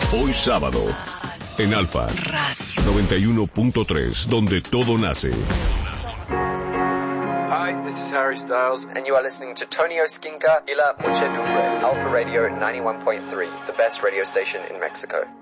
Hoy sábado, en Alfa 91.3, donde todo nace. Hi, this is Harry Styles, and you are listening to Tonio Skinka y La Muchedumbre, Alpha Radio 91.3, the best radio station in Mexico.